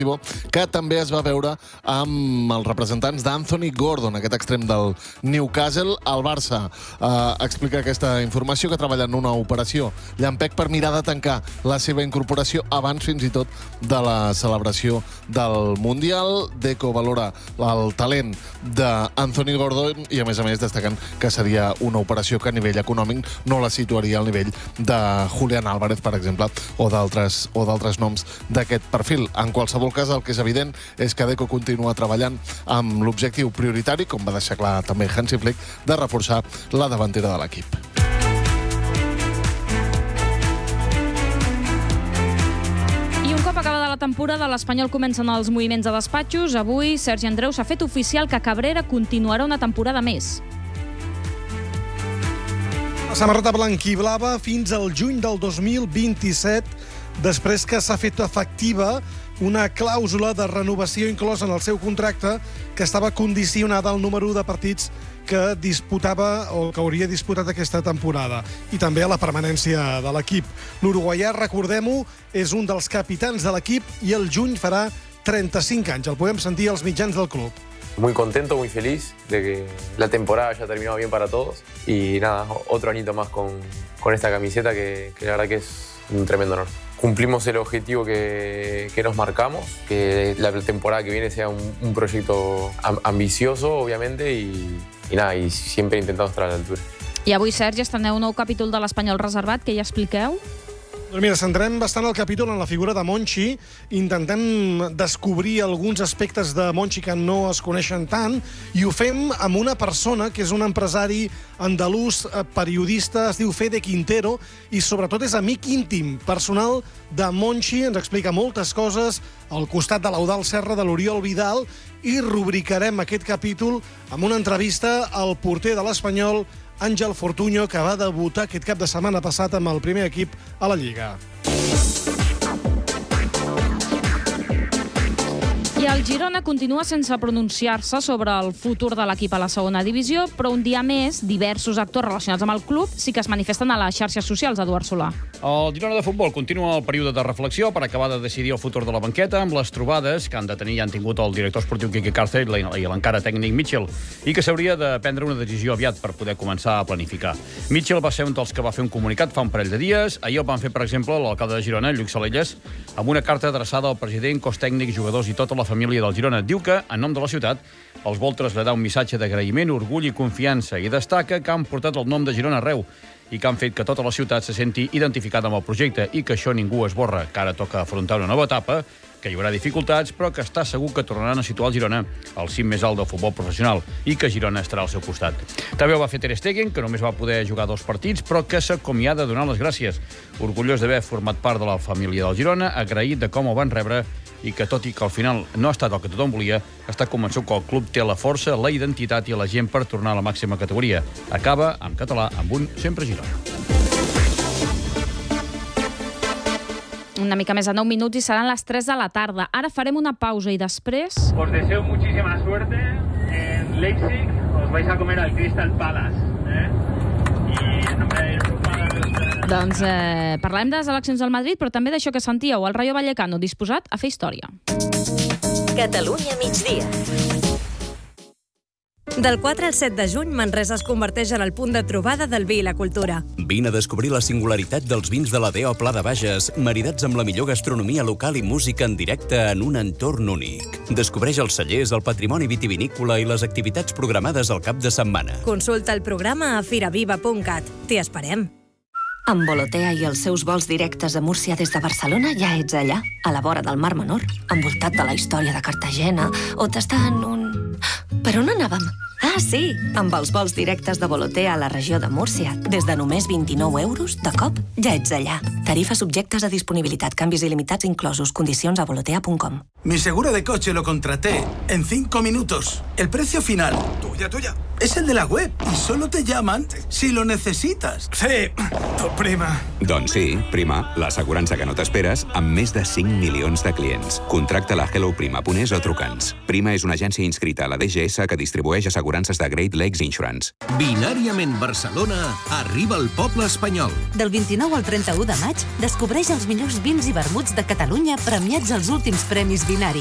que també es va veure amb els representants d'Anthony Gordon, aquest extrem del Newcastle. El Barça explica aquesta informació, que treballa en una operació llampec per mirar de tancar la seva incorporació abans fins i tot de la celebració del Mundial. Deco valora el talent d'Anthony Gordon i, a més, destacant que seria una operació que a nivell econòmic no la situaria al nivell de Julián Álvarez, per exemple, o d'altres noms d'aquest perfil. En qualsevol cas, el que és evident és que Deco continua treballant amb l'objectiu prioritari, com va deixar clar també Hansi Flick, de reforçar la davantera de l'equip. I un cop acabada la temporada, l'Espanyol comencen els moviments a despatxos. Avui, Sergi Andreu s'ha fet oficial que Cabrera continuarà una temporada més. La samarreta blanquiblava fins al juny del 2027, després que s'ha fet efectiva una clàusula de renovació inclosa en el seu contracte que estava condicionada al número de partits que disputava o que hauria disputat aquesta temporada, i també a la permanència de l'equip. L'uruguaià, recordem-ho, és un dels capitans de l'equip i el juny farà 35 anys. El podem sentir als mitjans del club. Muy contento, muy feliz de que la temporada haya terminado bien para todos y nada, otro añito más con esta camiseta que la verdad que es un tremendo honor. Cumplimos el objetivo que nos marcamos, que la temporada que viene sea un proyecto ambicioso, obviamente, y nada, y siempre intentamos estar a la altura. I avui, Sergi, estreneu un nou capítol de l'Espanyol reservat, que ja expliqueu. Doncs mira, centrem bastant el capítol en la figura de Monchi, intentem descobrir alguns aspectes de Monchi que no es coneixen tant, i ho fem amb una persona que és un empresari andalús, periodista, es diu Fede Quintero, i sobretot és amic íntim, personal de Monchi, ens explica moltes coses al costat de l'Eudald Serra, de l'Oriol Vidal, i rubricarem aquest capítol amb una entrevista al porter de l'Espanyol, Àngel Fortuño, que va debutar aquest cap de setmana passat amb el primer equip a la Lliga. I el Girona continua sense pronunciar-se sobre el futur de l'equip a la segona divisió, però un dia més, diversos actors relacionats amb el club sí que es manifesten a les xarxes socials, Eduard Solà. El Girona de futbol continua el període de reflexió per acabar de decidir el futur de la banqueta amb les trobades que han de tenir i han tingut el director esportiu Quique Cárcel i l'encara tècnic Mitchell, i que s'hauria de prendre una decisió aviat per poder començar a planificar. Mitchell va ser un dels que va fer un comunicat fa un parell de dies. Ahir el van fer, per exemple, l'alcalde de Girona, Lluc Salelles, amb una carta adreçada al president, cos tècnic, jugadors i tota la família del Girona. Diu que, en nom de la ciutat, els vol traslladar un missatge d'agraïment, orgull i confiança, i destaca que han portat el nom de Girona arreu i que han fet que tota la ciutat se senti identificada amb el projecte i que això ningú esborra, que ara toca afrontar una nova etapa, que hi haurà dificultats, però que està segur que tornaran a situar el Girona al cim més alt del futbol professional i que Girona estarà al seu costat. També ho va fer Ter Stegen, que només va poder jugar 2 partits, però que s'acomiada donant les gràcies. Orgullós d'haver format part de la família del Girona, agraït de com ho van rebre i que, tot i que al final no ha estat el que tothom volia, està convençut que el club té la força, la identitat i la gent per tornar a la màxima categoria. Acaba, en català, amb un Sempre Girona. Una mica més de 9 minuts i seran les 3 de la tarda. Ara farem una pausa i després... Os deseo muchísima suerte en Leipzig. Os vais a comer al Crystal Palace. Y en nombre del grup... Doncs parlem de les eleccions del Madrid, però també d'això que sentíeu, el Rayo Vallecano disposat a fer història. Catalunya migdia. Del 4 al 7 de juny, Manresa es converteix en el punt de trobada del vi i la cultura. Vine a descobrir la singularitat dels vins de la DO Pla de Bages, maridats amb la millor gastronomia local i música en directe en un entorn únic. Descobreix els cellers, el patrimoni vitivinícola i les activitats programades al cap de setmana. Consulta el programa a firaviva.cat. T'hi esperem. Amb Volotea i els seus vols directes a Múrcia des de Barcelona ja ets allà, a la vora del Mar Menor, envoltat de la història de Cartagena, o t'està en un... Per on anàvem? Ah, sí! Amb els vols directes de Volotea a la regió de Múrcia, des de només 29 euros, de cop, ja ets allà. Tarifes subjectes a disponibilitat, canvis il·limitats inclosos, condicions a volotea.com. Mi seguro de coche lo contraté en 5 minutos. El precio final, tuya, es el de la web y solo te llaman si lo necesitas. Sí, tu prima. Doncs sí, Prima, l'assegurança que no t'esperes amb més de 5 milions de clients. Contracta-la a helloprima.es o truca'ns. Prima és una agència inscrita a la DGS que distribueix assegurances de Great Lakes Insurance. Binàriament Barcelona arriba al poble espanyol. Del 29 al 31 de maig, descobreix els millors vins i vermuts de Catalunya premiats als últims premis extraordinari.